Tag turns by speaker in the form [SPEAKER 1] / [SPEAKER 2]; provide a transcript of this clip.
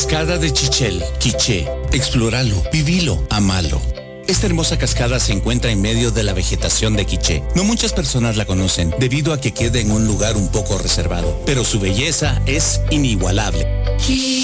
[SPEAKER 1] Cascada de Chichel, Quiché. Explóralo, vivilo, amalo. Esta hermosa cascada se encuentra en medio de la vegetación de Quiché. No muchas personas la conocen debido a que queda en un lugar un poco reservado, pero su belleza es inigualable.